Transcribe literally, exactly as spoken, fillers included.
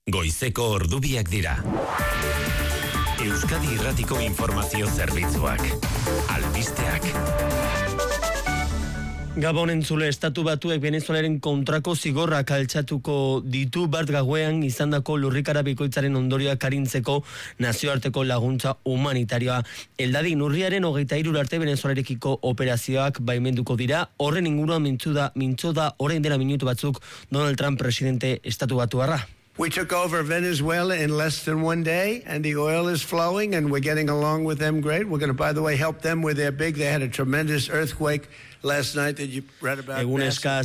Goizeko ordubiak dira. Euskadi Irratiko Informazio Zerbitzuak. Albisteak. Gabon entzule, estatu batuek Venezuelaren kontrako zigorrak altxatuko ditu bart gauean izandako lurrikara bikoitzaren ondorioak arintzeko nazioarteko laguntza humanitarioa. Eldadin urriaren hogeita hiru arte Venezuelarekiko operazioak baimenduko dira. Horren inguruan mintzu da, mintzo da orain dela minutu batzuk Donald Trump presidente estatu batuarra. We took over Venezuela in less than one day, and the oil is flowing, and we're getting along with them great. We're going to, by the way, help them with their big, they had a tremendous earthquake last night that you read about.